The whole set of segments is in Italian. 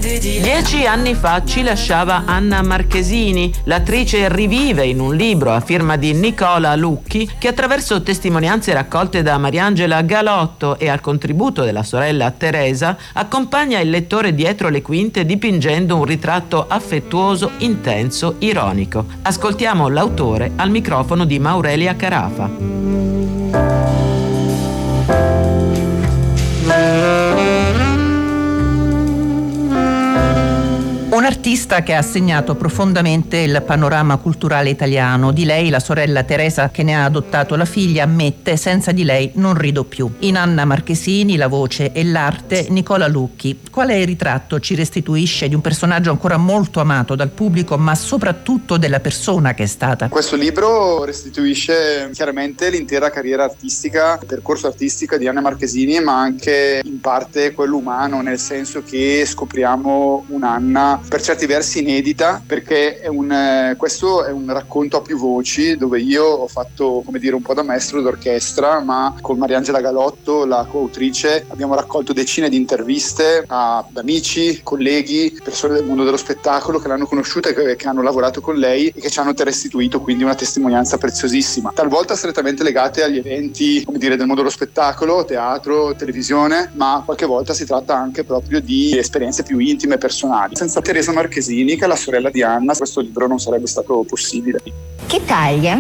10 anni fa ci lasciava Anna Marchesini. L'attrice rivive in un libro a firma di Nicola Lucchi, che attraverso testimonianze raccolte da Mariangela Galotto e al contributo della sorella Teresa accompagna il lettore dietro le quinte dipingendo un ritratto affettuoso, intenso, ironico. Ascoltiamo l'autore al microfono di Maurelia Carafa. Un artista che ha segnato profondamente il panorama culturale italiano. Di lei la sorella Teresa, che ne ha adottato la figlia, ammette: senza di lei non rido più. In Anna Marchesini la voce e l'arte Nicola Lucchi. Quale ritratto ci restituisce di un personaggio ancora molto amato dal pubblico, ma soprattutto della persona che è stata? Questo libro restituisce chiaramente l'intera carriera artistica, il percorso artistico di Anna Marchesini, ma anche in parte quello umano, nel senso che scopriamo un'Anna per certi versi inedita, perché questo è un racconto a più voci, dove io ho fatto, come dire, un po' da maestro d'orchestra, ma con Mariangela Galotto, la coautrice, abbiamo raccolto decine di interviste ad amici, colleghi, persone del mondo dello spettacolo che l'hanno conosciuta e che hanno lavorato con lei e che ci hanno restituito quindi una testimonianza preziosissima, talvolta strettamente legate agli eventi, come dire, del mondo dello spettacolo, teatro, televisione, ma qualche volta si tratta anche proprio di esperienze più intime e personali. Senza Teresa Marchesini, che è la sorella di Anna, questo libro non sarebbe stato possibile. Che taglia?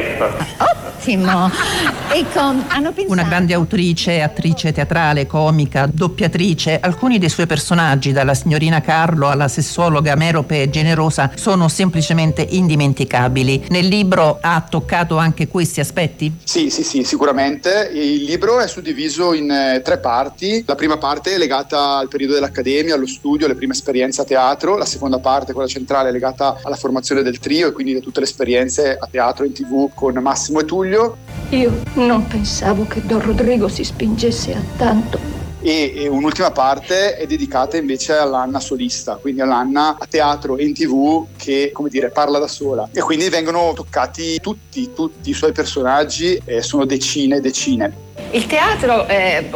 Ottimo! Hanno pensato... Una grande autrice, attrice teatrale, comica, doppiatrice. Alcuni dei suoi personaggi, dalla signorina Carlo alla sessuologa merope e generosa, sono semplicemente indimenticabili. Nel libro ha toccato anche questi aspetti? Sì, sicuramente. Il libro è suddiviso in 3 parti. La prima parte è legata al periodo dell'accademia, allo studio, alle prime esperienze a teatro. La seconda parte, quella centrale, è legata alla formazione del trio e quindi a tutte le esperienze a teatro e in TV con Massimo e Tullio. Io non pensavo che Don Rodrigo si spingesse a tanto. E un'ultima parte è dedicata invece all'Anna solista, quindi all'Anna a teatro e in TV che, come dire, parla da sola. E quindi vengono toccati tutti i suoi personaggi, sono decine. Il teatro,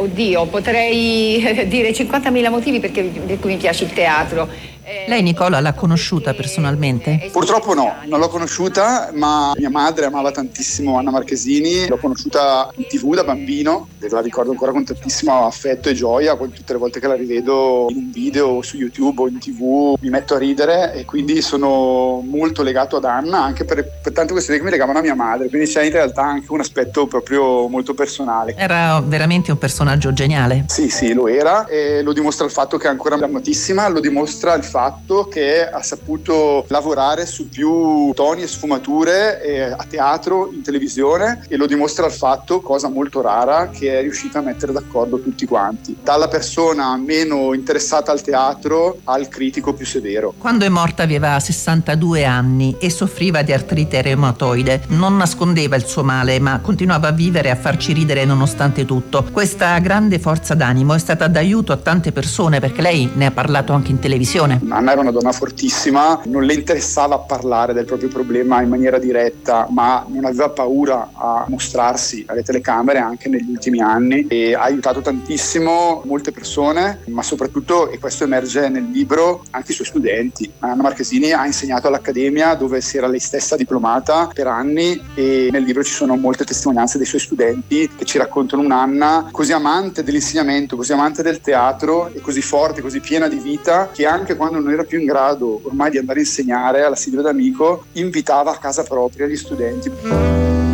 potrei dire 50.000 motivi per cui mi piace il teatro. Lei, Nicola, l'ha conosciuta personalmente? Purtroppo no, non l'ho conosciuta, ma mia madre amava tantissimo Anna Marchesini. L'ho conosciuta in TV da bambino e la ricordo ancora con tantissimo affetto e gioia. Tutte le volte che la rivedo in un video su YouTube o in TV mi metto a ridere, e quindi sono molto legato ad Anna anche per tante questioni che mi legavano a mia madre, quindi c'è in realtà anche un aspetto proprio molto personale. Era veramente un personaggio geniale. Sì, lo era, e lo dimostra il fatto che è ancora amatissima, lo dimostra il fatto che ha saputo lavorare su più toni e sfumature a teatro, in televisione, e lo dimostra il fatto, cosa molto rara, che è riuscita a mettere d'accordo tutti quanti, dalla persona meno interessata al teatro al critico più severo. Quando è morta aveva 62 anni e soffriva di artrite reumatoide. Non nascondeva il suo male, ma continuava a vivere e a farci ridere nonostante tutto. Questa grande forza d'animo è stata d'aiuto a tante persone, perché lei ne ha parlato anche in televisione. Anna era una donna fortissima, non le interessava parlare del proprio problema in maniera diretta, ma non aveva paura a mostrarsi alle telecamere anche negli ultimi anni, e ha aiutato tantissimo molte persone, ma soprattutto, e questo emerge nel libro, anche i suoi studenti. Anna Marchesini ha insegnato all'Accademia, dove si era lei stessa diplomata per anni, e nel libro ci sono molte testimonianze dei suoi studenti che ci raccontano un'Anna così amante dell'insegnamento, così amante del teatro e così forte, così piena di vita, che anche quando non era più in grado ormai di andare a insegnare alla Silvia D'Amico, invitava a casa propria gli studenti.